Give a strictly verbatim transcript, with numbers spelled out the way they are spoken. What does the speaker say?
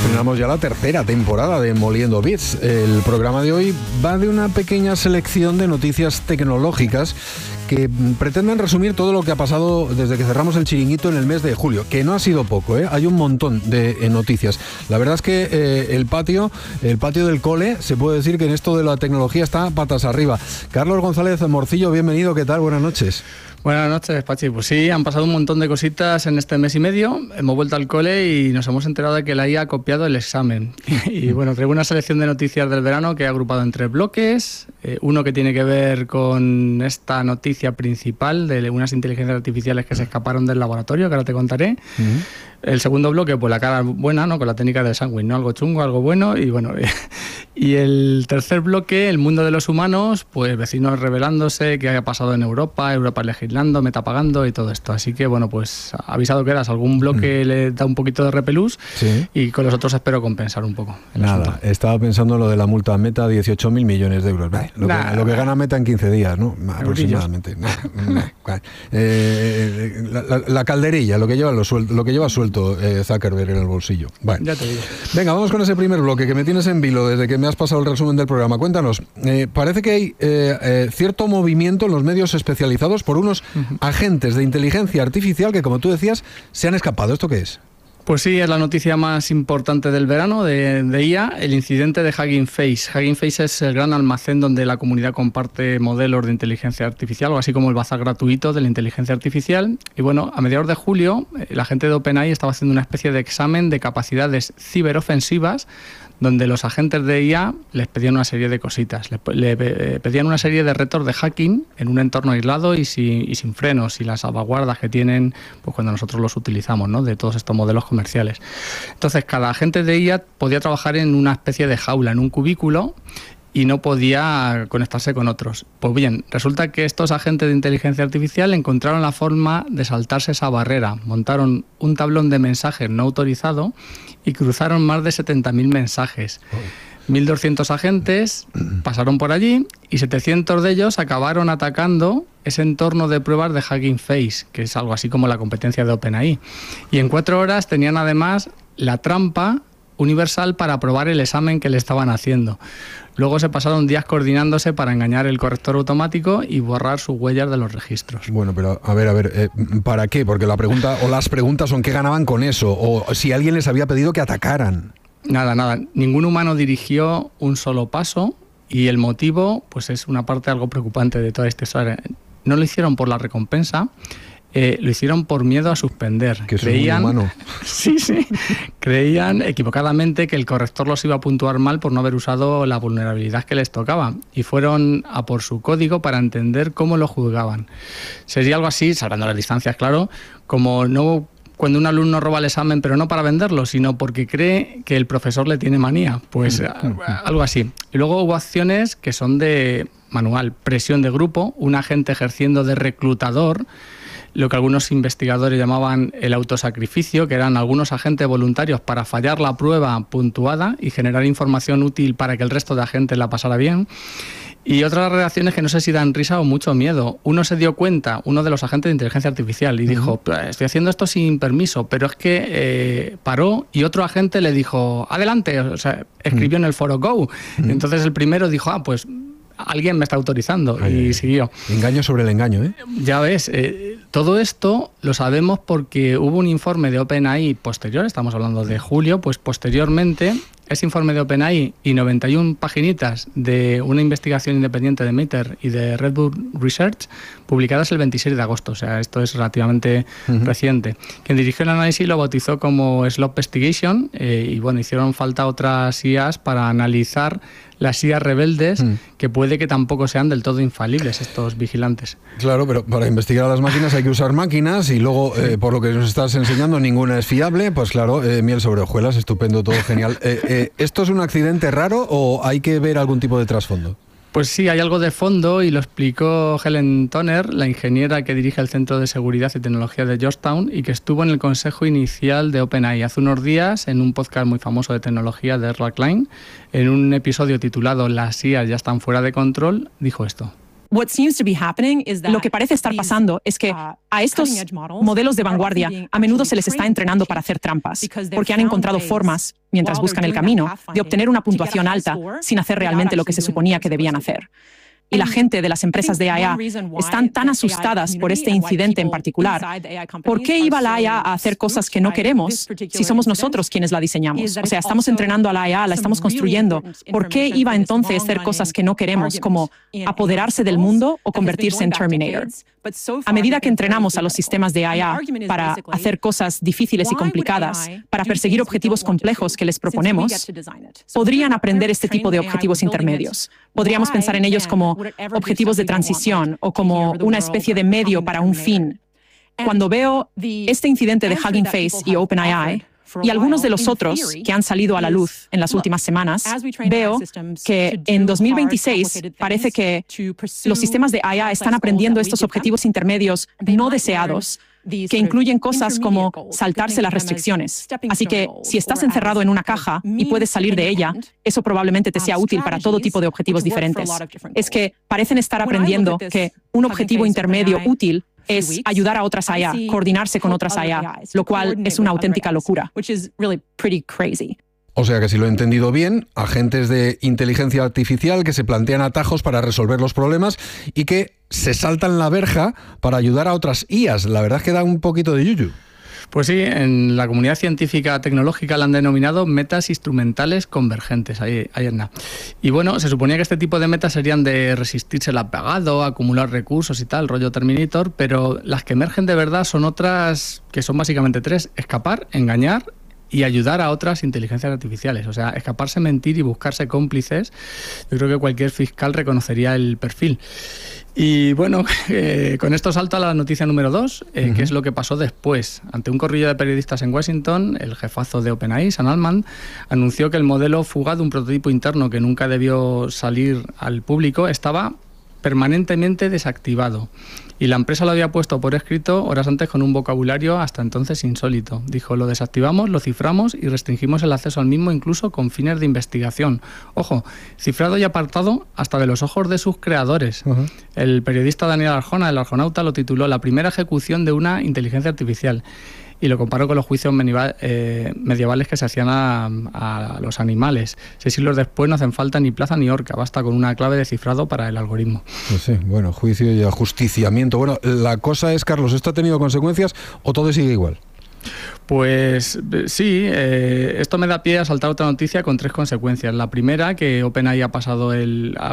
Estrenamos ya la tercera temporada de Moliendo Bits. El programa de hoy va de una pequeña selección de noticias tecnológicas que pretenden resumir todo lo que ha pasado desde que cerramos el chiringuito en el mes de julio, que no ha sido poco, ¿eh? Hay un montón de eh, noticias. La verdad es que eh, el patio, el patio del cole, se puede decir que en esto de la tecnología está patas arriba. Carlos González Morcillo, bienvenido, ¿qué tal? Buenas noches. Buenas noches, Pachi. Pues sí, han pasado un montón de cositas en este mes y medio. Hemos vuelto al cole y nos hemos enterado de que la I A ha copiado el examen. Y bueno, traigo una selección de noticias del verano que he agrupado en tres bloques. Eh, uno que tiene que ver con esta noticia principal de unas inteligencias artificiales que se escaparon del laboratorio, que ahora te contaré. Uh-huh. El segundo bloque, pues la cara buena, ¿no? Con la técnica del sándwich, ¿no? Algo chungo, algo bueno. Y bueno, y el tercer bloque, el mundo de los humanos, pues vecinos revelándose qué ha pasado en Europa, Europa legislando, metapagando y todo esto. Así que bueno, pues avisado que eras, algún bloque mm. le da un poquito de repelús, sí. Y con los otros espero compensar un poco. Nada, asunto. Estaba pensando en lo de la multa Meta, dieciocho mil millones de euros. Bah, lo, nah, que, lo que gana Meta en quince días, ¿no? Aproximadamente. Nah, nah, eh, la, la, la calderilla, lo que lleva, lo suelto, lo que lleva suelto eh, Zuckerberg en el bolsillo. Bueno. Ya te digo. Venga, vamos con ese primer bloque que me tienes en vilo desde que me has pasado el resumen del programa. Cuéntanos, eh, parece que hay eh, eh, cierto movimiento en los medios especializados por unos uh-huh. agentes de inteligencia artificial que, como tú decías, se han escapado. ¿Esto qué es? Pues sí, es la noticia más importante del verano de, de I A, el incidente de Hugging Face. Hugging Face es el gran almacén donde la comunidad comparte modelos de inteligencia artificial, o así como el bazar gratuito de la inteligencia artificial. Y bueno, a mediados de julio, la gente de OpenAI estaba haciendo una especie de examen de capacidades ciberofensivas, donde los agentes de I A les pedían una serie de cositas. Le, le pedían una serie de retos de hacking en un entorno aislado y sin, y sin frenos y las salvaguardas que tienen pues cuando nosotros los utilizamos, ¿no? De todos estos modelos comerciales. Entonces, cada agente de I A podía trabajar en una especie de jaula, en un cubículo, y no podía conectarse con otros. Pues bien, resulta que estos agentes de inteligencia artificial encontraron la forma de saltarse esa barrera. Montaron un tablón de mensajes no autorizado y cruzaron más de setenta mil mensajes. mil doscientos agentes pasaron por allí y setecientos de ellos acabaron atacando ese entorno de pruebas de Hugging Face, que es algo así como la competencia de OpenAI. Y en cuatro horas tenían además la trampa universal para aprobar el examen que le estaban haciendo. Luego se pasaron días coordinándose para engañar el corrector automático y borrar sus huellas de los registros. Bueno, pero a ver, a ver, eh, ¿para qué? Porque la pregunta o las preguntas son qué ganaban con eso, o si alguien les había pedido que atacaran. Nada, nada. Ningún humano dirigió un solo paso y el motivo, pues es una parte algo preocupante de toda esta historia. No lo hicieron por la recompensa. Eh, lo hicieron por miedo a suspender. Que creían, muy humano. Sí, sí. Creían equivocadamente que el corrector los iba a puntuar mal por no haber usado la vulnerabilidad que les tocaba. Y fueron a por su código para entender cómo lo juzgaban. Sería algo así, salvando las distancias, claro, como no cuando un alumno roba el examen, pero no para venderlo, sino porque cree que el profesor le tiene manía. Pues algo así. Y luego hubo acciones que son de manual, presión de grupo, un agente ejerciendo de reclutador, lo que algunos investigadores llamaban el autosacrificio, que eran algunos agentes voluntarios para fallar la prueba puntuada y generar información útil para que el resto de agentes la pasara bien. Y otras reacciones que no sé si dan risa o mucho miedo. Uno se dio cuenta, uno de los agentes de inteligencia artificial, y dijo, estoy haciendo esto sin permiso, pero es que eh, paró y otro agente le dijo, adelante, o sea, escribió en el foro Go. Entonces el primero dijo, ah, pues alguien me está autorizando. Ay, y siguió. Engaño sobre el engaño, ¿eh? Ya ves, eh, todo esto lo sabemos porque hubo un informe de OpenAI posterior, estamos hablando de julio, pues posteriormente ese informe de OpenAI y noventa y una paginitas de una investigación independiente de Meta y de Red Bull Research, publicadas el veintiséis de agosto, o sea, esto es relativamente uh-huh. reciente. Quien dirigió el análisis lo bautizó como Slopestigation eh, y bueno, hicieron falta otras I As para analizar las I As rebeldes, mm. que puede que tampoco sean del todo infalibles estos vigilantes. Claro, pero para investigar a las máquinas hay que usar máquinas y luego, eh, por lo que nos estás enseñando, ninguna es fiable. Pues claro, eh, miel sobre hojuelas, estupendo, todo genial. Eh, eh, ¿Esto es un accidente raro o hay que ver algún tipo de trasfondo? Pues sí, hay algo de fondo y lo explicó Helen Toner, la ingeniera que dirige el Centro de Seguridad y Tecnología de Georgetown y que estuvo en el consejo inicial de OpenAI hace unos días en un podcast muy famoso de tecnología de Erla Klein. En un episodio titulado Las I As ya están fuera de control, dijo esto. Lo que parece estar pasando es que a estos modelos de vanguardia a menudo se les está entrenando para hacer trampas, porque han encontrado formas, mientras buscan el camino, de obtener una puntuación alta sin hacer realmente lo que se suponía que debían hacer. Y la gente de las empresas de A I están tan asustadas por este incidente en particular. ¿Por qué iba la A I a hacer cosas que no queremos si somos nosotros quienes la diseñamos? O sea, estamos entrenando a la A I, la estamos construyendo. ¿Por qué iba entonces a hacer cosas que no queremos, como apoderarse del mundo o convertirse en Terminator? A medida que entrenamos a los sistemas de A I para hacer cosas difíciles y complicadas, para perseguir objetivos complejos que les proponemos, podrían aprender este tipo de objetivos intermedios. Podríamos pensar en ellos como objetivos de transición o como una especie de medio para un fin. Cuando veo este incidente de Hugging Face y OpenAI y algunos de los otros que han salido a la luz en las últimas semanas, veo que en dos mil veintiséis parece que los sistemas de A I están aprendiendo estos objetivos intermedios no deseados, que incluyen cosas como saltarse las restricciones. Así que si estás encerrado en una caja y puedes salir de ella, eso probablemente te sea útil para todo tipo de objetivos diferentes. Es que parecen estar aprendiendo que un objetivo intermedio útil es ayudar a otras A I, coordinarse con otras A I, lo cual es una auténtica locura. O sea que, si lo he entendido bien, agentes de inteligencia artificial que se plantean atajos para resolver los problemas y que se saltan la verja para ayudar a otras I As. La verdad es que da un poquito de yuyu. Pues sí, en la comunidad científica tecnológica la han denominado metas instrumentales convergentes. Ahí, ahí anda. Y bueno, se suponía que este tipo de metas serían de resistirse al apagado, acumular recursos y tal, rollo Terminator, pero las que emergen de verdad son otras, que son básicamente tres: escapar, engañar y ayudar a otras inteligencias artificiales. O sea, escaparse, mentir y buscarse cómplices. Yo creo que cualquier fiscal reconocería el perfil. Y bueno, eh, con esto salto a la noticia número dos, eh, uh-huh. que es lo que pasó después. Ante un corrillo de periodistas en Washington, el jefazo de OpenAI, Sam Altman, anunció que el modelo fugado, un prototipo interno que nunca debió salir al público, estaba permanentemente desactivado. Y la empresa lo había puesto por escrito horas antes con un vocabulario hasta entonces insólito. Dijo: lo desactivamos, lo ciframos y restringimos el acceso al mismo incluso con fines de investigación. Ojo, cifrado y apartado hasta de los ojos de sus creadores. Uh-huh. El periodista Daniel Arjona, el Arjonauta, lo tituló "La primera ejecución de una inteligencia artificial". Y lo comparó con los juicios medievales que se hacían a, a los animales. Seis siglos después no hacen falta ni plaza ni horca, basta con una clave de cifrado para el algoritmo. Pues sí, bueno, juicio y ajusticiamiento. Bueno, la cosa es, Carlos, ¿esto ha tenido consecuencias o todo sigue igual? Pues sí, eh, esto me da pie a saltar otra noticia con tres consecuencias. La primera, que OpenAI ha pasado el, ha